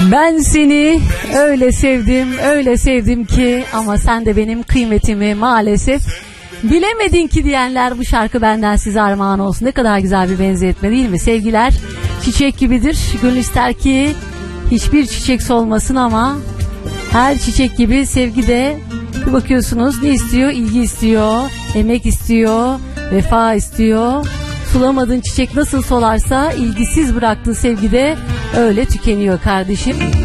Ben seni öyle sevdim ki ama sen de benim kıymetimi maalesef bilemedin ki diyenler, bu şarkı benden size armağan olsun. Ne kadar güzel bir benzetme değil mi? Sevgiler çiçek gibidir. Gönül ister ki hiçbir çiçek solmasın ama her çiçek gibi sevgi de bir bakıyorsunuz ne istiyor? İlgi istiyor, emek istiyor, vefa istiyor. Sulamadığın çiçek nasıl solarsa ilgisiz bıraktığın sevgi de öyle tükeniyor kardeşim.